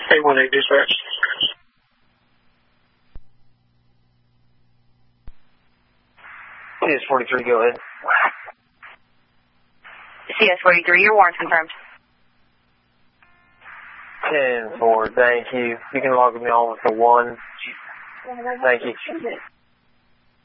818 dispatch. CS-43, go ahead. CS-43, your warrant's confirmed. 10-4, thank you. You can log me on with the 1. Thank you.